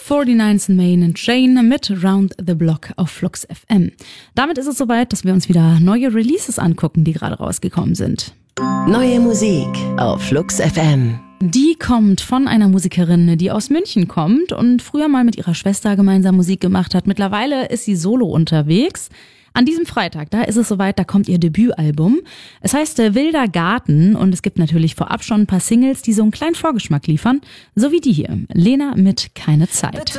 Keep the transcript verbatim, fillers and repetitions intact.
forty-nine Main and Chain mit Round the Block auf Flux F M. Damit ist es soweit, dass wir uns wieder neue Releases angucken, die gerade rausgekommen sind. Neue Musik auf Flux F M. Die kommt von einer Musikerin, die aus München kommt und früher mal mit ihrer Schwester gemeinsam Musik gemacht hat. Mittlerweile ist sie solo unterwegs. An diesem Freitag, da ist es soweit, da kommt ihr Debütalbum. Es heißt äh, Wilder Garten und es gibt natürlich vorab schon ein paar Singles, die so einen kleinen Vorgeschmack liefern. So wie die hier, Lena mit Keine Zeit.